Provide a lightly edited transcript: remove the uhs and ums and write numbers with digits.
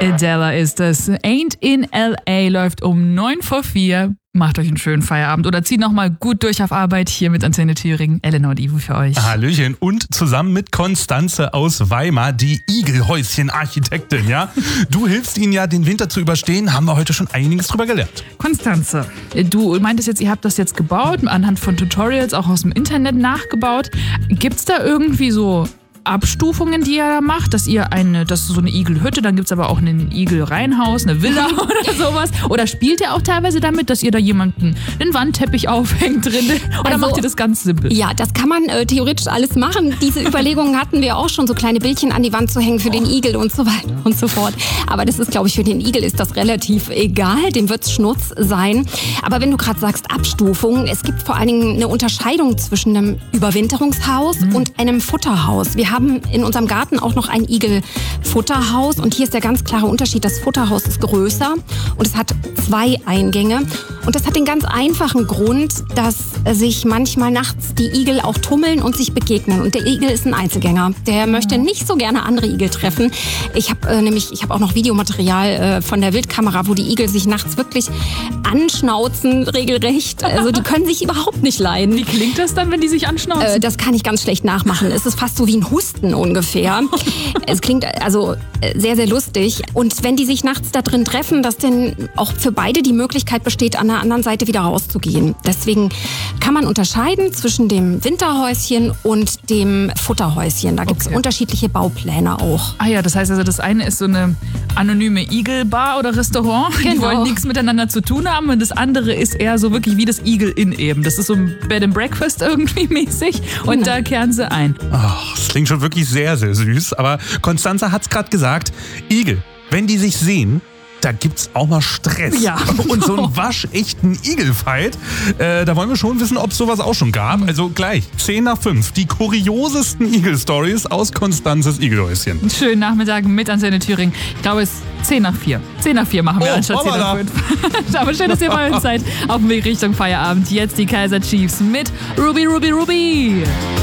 Adele ist es. Ain't in L.A. läuft um 3:45. Macht euch einen schönen Feierabend oder zieht nochmal gut durch auf Arbeit hier mit Antenne Thüringen. Eleanor und Ivo für euch. Hallöchen. Und zusammen mit Konstanze aus Weimar, die Igelhäuschen-Architektin, ja? Du hilfst ihnen ja, den Winter zu überstehen. Haben wir heute schon einiges drüber gelernt. Konstanze, du meintest jetzt, ihr habt das jetzt gebaut, anhand von Tutorials, auch aus dem Internet nachgebaut. Gibt's da irgendwie so Abstufungen, die ihr da macht, das ist so eine Igelhütte, dann gibt's aber auch ein Igelreihenhaus, eine Villa oder sowas. Oder spielt ihr auch teilweise damit, dass ihr da jemanden den Wandteppich aufhängt drin? Oder macht ihr das ganz simpel? Ja, das kann man theoretisch alles machen. Diese Überlegungen hatten wir auch schon, so kleine Bildchen an die Wand zu hängen für den Igel und so weiter und so fort. Aber das ist, glaube ich, für den Igel ist das relativ egal, dem wird's Schnurz sein. Aber wenn du gerade sagst Abstufungen, es gibt vor allen Dingen eine Unterscheidung zwischen einem Überwinterungshaus und einem Futterhaus. Wir haben in unserem Garten auch noch ein Igelfutterhaus und hier ist der ganz klare Unterschied. Das Futterhaus ist größer und es hat 2 Eingänge. Und das hat den ganz einfachen Grund, dass sich manchmal nachts die Igel auch tummeln und sich begegnen. Und der Igel ist ein Einzelgänger. Der möchte nicht so gerne andere Igel treffen. Ich habe auch noch Videomaterial von der Wildkamera, wo die Igel sich nachts wirklich anschnauzen, regelrecht. Also die können sich überhaupt nicht leiden. Wie klingt das dann, wenn die sich anschnauzen? Das kann ich ganz schlecht nachmachen. Es ist fast so wie ein Husten ungefähr. Es klingt also sehr, sehr lustig. Und wenn die sich nachts da drin treffen, dass dann auch für beide die Möglichkeit besteht, an der anderen Seite wieder rauszugehen. Deswegen kann man unterscheiden zwischen dem Winterhäuschen und dem Futterhäuschen. Da gibt es unterschiedliche Baupläne auch. Ah ja, das heißt also, das eine ist so eine anonyme Igelbar oder Restaurant. Genau. Die wollen nichts miteinander zu tun haben. Und das andere ist eher so wirklich wie das Igel-Inn eben. Das ist so ein Bed and Breakfast irgendwie mäßig. Und da kehren sie ein. Ach, das klingt schon wirklich sehr, sehr süß. Aber Konstanze hat's gerade gesagt, Igel, wenn die sich sehen, da gibt's auch mal Stress. Ja. Und so einen waschechten Igelfight, da wollen wir schon wissen, ob es sowas auch schon gab. Also gleich, 10:05, die kuriosesten Igel-Stories aus Konstanzes Igelhäuschen. Einen schönen Nachmittag mit Antenne Thüringen. Ich glaube, es ist 10:04. 10:04 machen wir anstatt 10:05. Aber schön, dass ihr bei uns seid. Auf dem Weg Richtung Feierabend. Jetzt die Kaiser Chiefs mit Ruby, Ruby, Ruby.